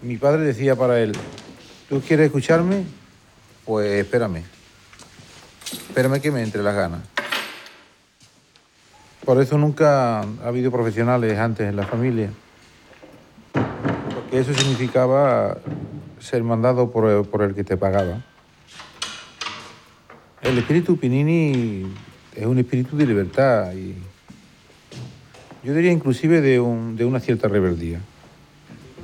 Mi padre decía para él, ¿tú quieres escucharme? Pues espérame. Espérame que me entre las ganas. Por eso nunca ha habido profesionales antes en la familia. Porque eso significaba ser mandado por el que te pagaba. El espíritu Pinini es un espíritu de libertad y yo diría inclusive de una cierta rebeldía.